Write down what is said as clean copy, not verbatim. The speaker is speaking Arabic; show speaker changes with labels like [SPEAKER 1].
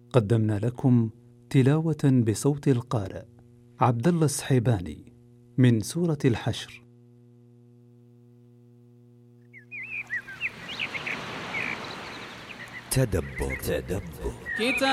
[SPEAKER 1] قدمنا لكم تلاوة بصوت القارئ عبد الله السحيباني من سورة الحشر.
[SPEAKER 2] تدبر